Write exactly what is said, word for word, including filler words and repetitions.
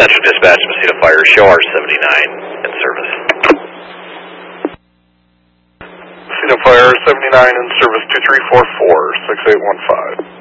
Central Dispatch, Mosquito Fire, show R seventy-nine in service. Mosquito Fire seventy-nine in service, two three four four, six eight one five.